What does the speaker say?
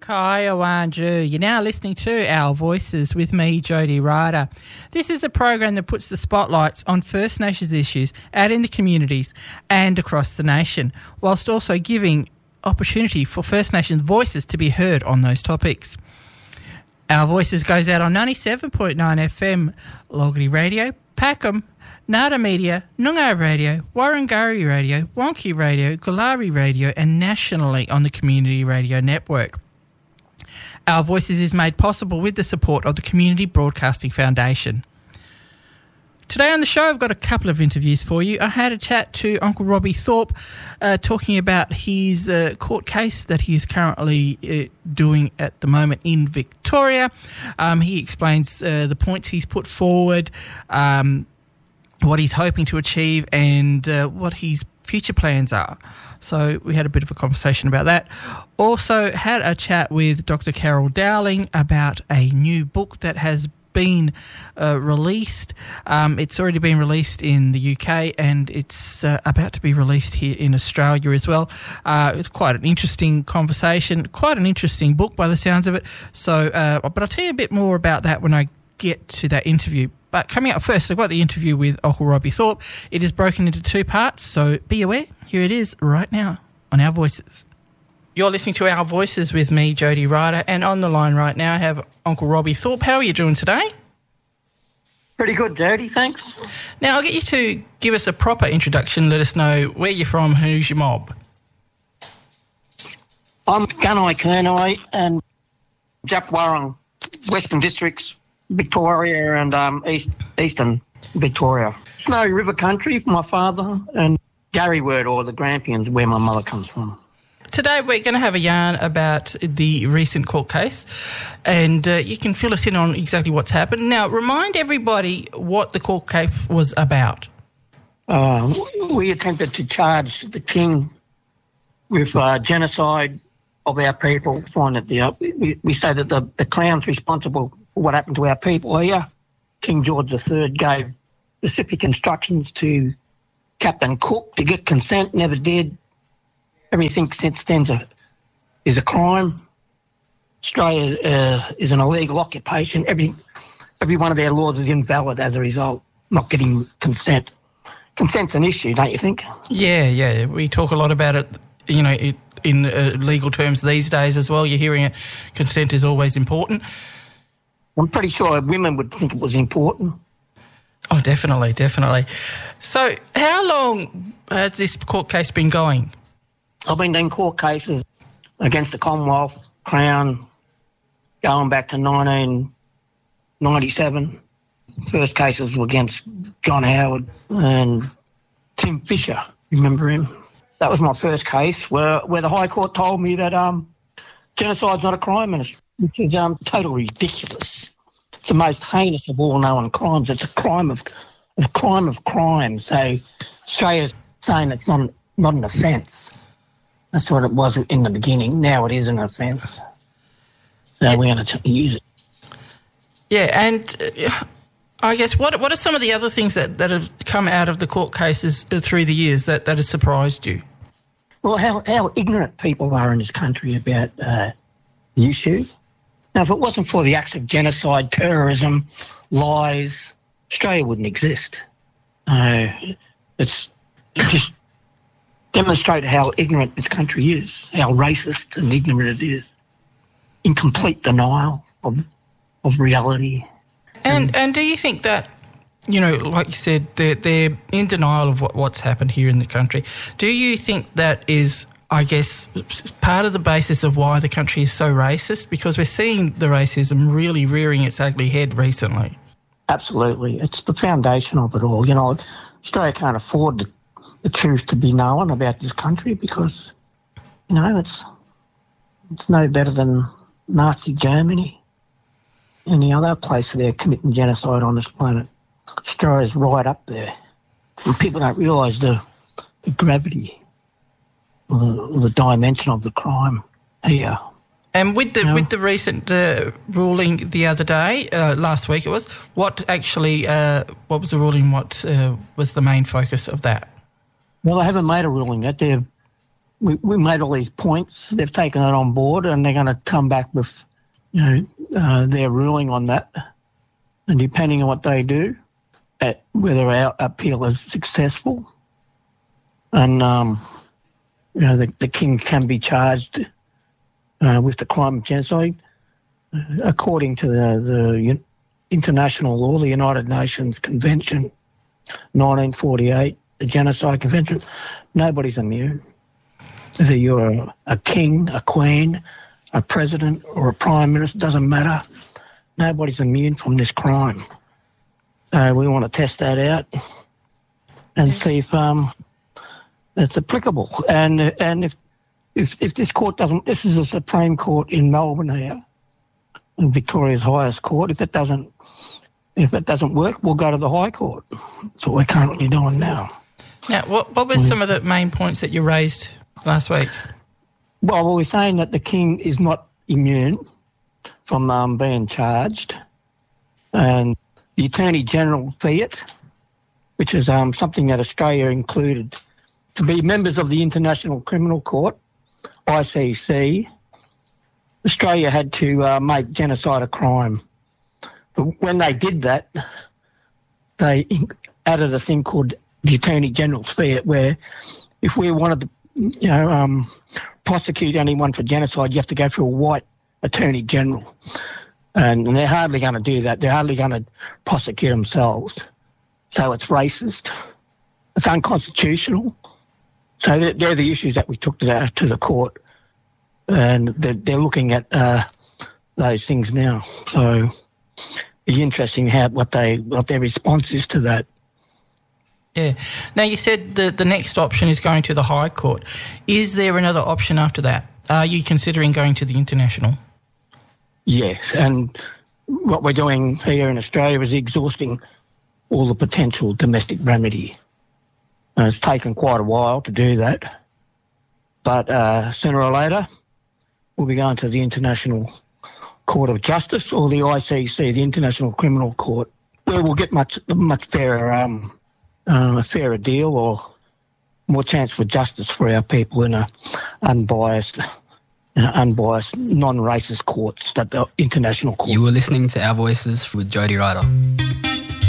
Kaya Wanju. You're now listening to Our Voices with me, Jody Ryder. This is a program that puts the spotlights on First Nations issues out in the communities and across the nation, whilst also giving opportunity for First Nations voices to be heard on those topics. Our Voices goes out on 97.9 FM, Logarty Radio, Packham, Nada Media, Noongar Radio, Warrangari Radio, Wonky Radio, Galari Radio, and nationally on the Community Radio Network. Our Voices is made possible with the support of the Community Broadcasting Foundation. Today on the show, I've got a couple of interviews for you. I had a chat to Uncle Robbie Thorpe talking about his court case that he is currently doing at the moment in Victoria. He explains the points he's put forward, what he's hoping to achieve, and what his future plans are. So we had a bit of a conversation about that. Also had a chat with Dr. Carol Dowling about a new book that has been released. It's already been released in the UK and it's about to be released here in Australia as well. It's quite an interesting conversation, quite an interesting book by the sounds of it. So, but I'll tell you a bit more about that when I get to that interview. But coming up first, I've got the interview with Uncle Robbie Thorpe. It is broken into two parts, so be aware. Here it is right now on Our Voices. You're listening to Our Voices with me, Jody Ryder, and on the line right now I have Uncle Robbie Thorpe. How are you doing today? Pretty good, Jody, thanks. Now, I'll get you to give us a proper introduction. Let us know where you're from, who's your mob. I'm Gunai Kurnai and Japwarong, Western Districts, Victoria and Eastern Victoria. Snowy River country for my father, and Garryword, or the Grampians, where my mother comes from. Today we're going to have a yarn about the recent court case, and you can fill us in on exactly what's happened. Now, remind everybody what the court case was about. We attempted to charge the King with genocide of our people. Find that we say that the Crown's responsible for what happened to our people here. King George III gave specific instructions to Captain Cook to get consent, never did. Everything since then is a crime. Australia is an illegal occupation. Every one of their laws is invalid as a result, not getting consent. Consent's an issue, don't you think? Yeah. We talk a lot about it, in legal terms these days as well. You're hearing it. Consent is always important. I'm pretty sure women would think it was important. Oh, definitely. So how long has this court case been going? I've been doing court cases against the Commonwealth, Crown, going back to 1997. First cases were against John Howard and Tim Fisher. Remember him? That was my first case where the High Court told me that genocide's not a crime, which is totally ridiculous. It's the most heinous of all known crimes. It's a crime of crime. So Australia's saying it's not an offence. That's what it was in the beginning. Now it is an offence. So we're going to use it. Yeah, and I guess what are some of the other things that have come out of the court cases through the years that has surprised you? Well, how ignorant people are in this country about the issue. Now, if it wasn't for the acts of genocide, terrorism, lies, Australia wouldn't exist. It's just demonstrate how ignorant this country is, how racist and ignorant it is, in complete denial of reality. And do you think that, like you said, they're in denial of what's happened here in the country? Do you think that is, I guess, part of the basis of why the country is so racist? Because we're seeing the racism really rearing its ugly head recently. Absolutely. It's the foundation of it all. Australia can't afford the truth to be known about this country because, it's no better than Nazi Germany, any other place they're committing genocide on this planet. Australia's right up there. And people don't realise the gravity or the dimension of the crime here. And with the recent ruling the other day, last week it was, what was the ruling? What was the main focus of that? Well, they haven't made a ruling yet. we made all these points. They've taken it on board, and they're going to come back with, their ruling on that. And depending on what they do, whether our appeal is successful, and the king can be charged with the crime of genocide, according to the international law, the United Nations Convention, 1948, the Genocide Convention. Nobody's immune. Whether you're a king, a queen, a president, or a prime minister, doesn't matter. Nobody's immune from this crime. We want to test that out and see if it's applicable. And if this court doesn't, this is a Supreme Court in Melbourne here, Victoria's highest court. If it doesn't work, we'll go to the High Court. That's what we're currently doing now. Now, what were some of the main points that you raised last week? Well, we're saying that the king is not immune from being charged, and the Attorney General fiat, which is something that Australia included to be members of the International Criminal Court, ICC. Australia had to make genocide a crime. But when they did that, they added a thing called the Attorney General's fiat, where if we wanted to, prosecute anyone for genocide, you have to go through a white Attorney General. And they're hardly going to do that. They're hardly going to prosecute themselves. So it's racist. It's unconstitutional. So they're the issues that we took to the court. And they're looking at those things now. So it's interesting what their response is to that. Yeah. Now, you said the next option is going to the High Court. Is there another option after that? Are you considering going to the international? Yes, and what we're doing here in Australia is exhausting all the potential domestic remedy. And it's taken quite a while to do that. But sooner or later, we'll be going to the International Court of Justice, or the ICC, the International Criminal Court, where we'll get much fairer a fairer deal, or more chance for justice for our people in a unbiased, non-racist courts that the international court. You were listening to Our Voices with Jody Ryder.